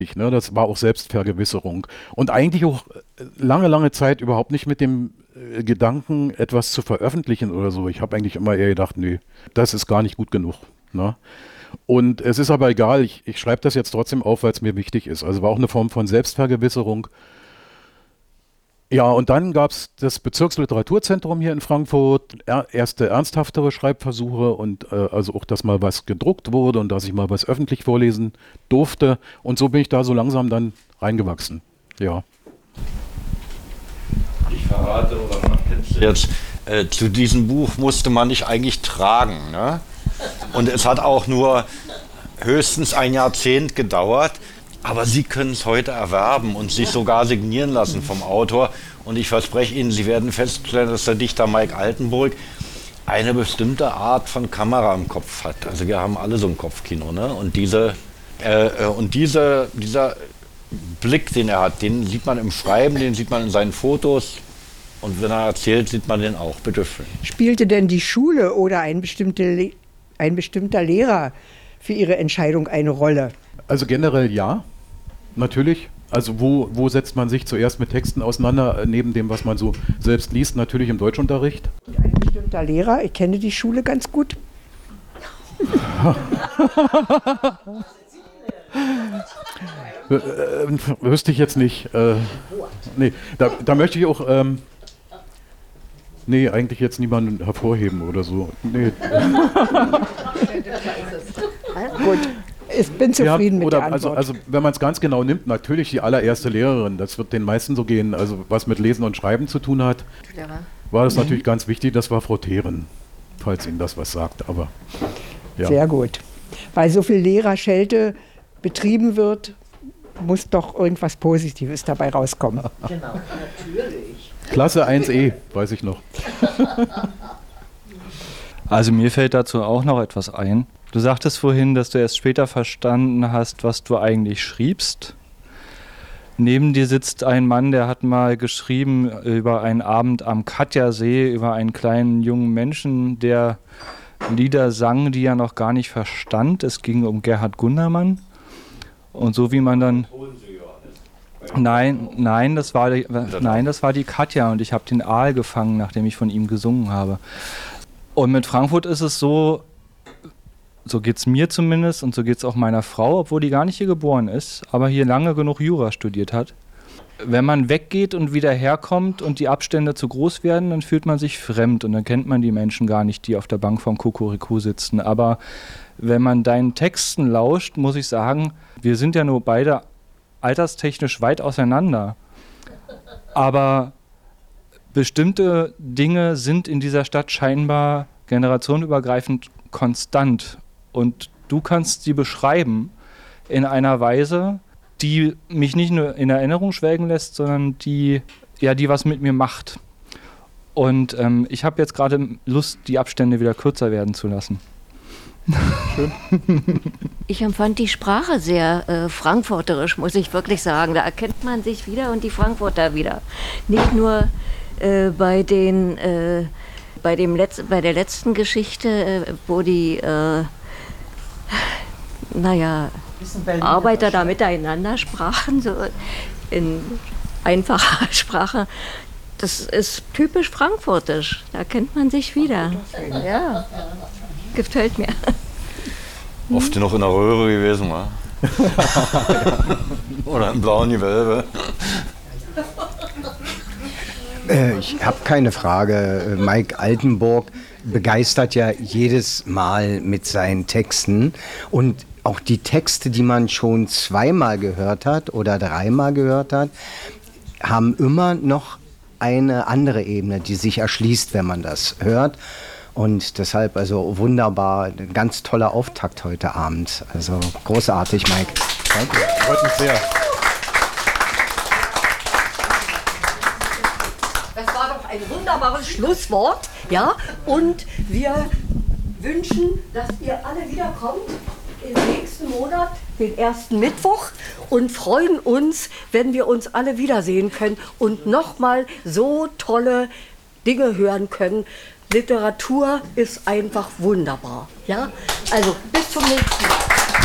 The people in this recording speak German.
Ne? Das war auch Selbstvergewisserung. Und eigentlich auch lange, lange Zeit überhaupt nicht mit dem Gedanken, etwas zu veröffentlichen oder so. Ich habe eigentlich immer eher gedacht, nee, das ist gar nicht gut genug. Ne? Und es ist aber egal, ich schreibe das jetzt trotzdem auf, weil es mir wichtig ist. Also war auch eine Form von Selbstvergewisserung. Ja, und dann gab es das Bezirksliteraturzentrum hier in Frankfurt, erste ernsthaftere Schreibversuche und also auch, dass mal was gedruckt wurde und dass ich mal was öffentlich vorlesen durfte. Und so bin ich da so langsam dann reingewachsen. Ja. Ich verrate, oder man kennt es jetzt, zu diesem Buch musste man dich eigentlich tragen. Ne? Und es hat auch nur höchstens ein Jahrzehnt gedauert. Aber Sie können es heute erwerben und sich sogar signieren lassen vom Autor. Und ich verspreche Ihnen, Sie werden feststellen, dass der Dichter Mike Altenburg eine bestimmte Art von Kamera im Kopf hat. Also wir haben alle so ein Kopfkino. Ne? Und dieser Blick, den er hat, den sieht man im Schreiben, den sieht man in seinen Fotos. Und wenn er erzählt, sieht man den auch. Bitte schön. Spielte denn die Schule oder ein bestimmter Lehrer für Ihre Entscheidung eine Rolle? Also generell ja. Natürlich. Also wo setzt man sich zuerst mit Texten auseinander, neben dem, was man so selbst liest? Natürlich im Deutschunterricht. Ein bestimmter Lehrer, ich kenne die Schule ganz gut. Wüsste ich jetzt nicht. Nee, da möchte ich auch nee, eigentlich jetzt niemanden hervorheben oder so. Nee. Gut. Ich bin zufrieden mit der Antwort. Also wenn man es ganz genau nimmt, natürlich die allererste Lehrerin, das wird den meisten so gehen, also was mit Lesen und Schreiben zu tun hat, war das natürlich ganz wichtig, das war Frau Thehren, falls Ihnen das was sagt, aber ja. Sehr gut. Weil so viel Lehrerschelte betrieben wird, muss doch irgendwas Positives dabei rauskommen. Genau, natürlich. Klasse 1e, weiß ich noch. Also mir fällt dazu auch noch etwas ein. Du sagtest vorhin, dass du erst später verstanden hast, was du eigentlich schriebst. Neben dir sitzt ein Mann, der hat mal geschrieben über einen Abend am Katjasee, über einen kleinen jungen Menschen, der Lieder sang, die er noch gar nicht verstand. Es ging um Gerhard Gundermann. Und so wie man dann... Nein, das war die Katja und ich habe den Aal gefangen, nachdem ich von ihm gesungen habe. Und mit Frankfurt ist es so geht es mir zumindest und so geht es auch meiner Frau, obwohl die gar nicht hier geboren ist, aber hier lange genug Jura studiert hat. Wenn man weggeht und wieder herkommt und die Abstände zu groß werden, dann fühlt man sich fremd und dann kennt man die Menschen gar nicht, die auf der Bank vom Kukuriku sitzen. Aber wenn man deinen Texten lauscht, muss ich sagen, wir sind ja nur beide alterstechnisch weit auseinander. Aber bestimmte Dinge sind in dieser Stadt scheinbar generationenübergreifend konstant. Und du kannst sie beschreiben in einer Weise, die mich nicht nur in Erinnerung schwelgen lässt, sondern die was mit mir macht. Und ich habe jetzt gerade Lust, die Abstände wieder kürzer werden zu lassen. Schön. Ich empfand die Sprache sehr frankfurterisch, muss ich wirklich sagen. Da erkennt man sich wieder und die Frankfurter wieder. Nicht nur bei der letzten Geschichte, wo die Arbeiter da miteinander sprachen, so in einfacher Sprache. Das ist typisch frankfurtisch. Da kennt man sich wieder. Ja, gefällt mir. Oft noch in der Röhre gewesen, wa? Oder im blauen Gewölbe. Ich habe keine Frage. Mike Altenburg begeistert ja jedes Mal mit seinen Texten. Und auch die Texte, die man schon zweimal gehört hat oder dreimal gehört hat, haben immer noch eine andere Ebene, die sich erschließt, wenn man das hört. Und deshalb also wunderbar, ein ganz toller Auftakt heute Abend. Also großartig, Mike. Danke, freut mich sehr. Das war doch ein wunderbares Schlusswort, ja? Und wir wünschen, dass ihr alle wiederkommt im nächsten Monat, den ersten Mittwoch, und freuen uns, wenn wir uns alle wiedersehen können und nochmal so tolle Dinge hören können. Literatur ist einfach wunderbar, ja? Also bis zum nächsten Mal.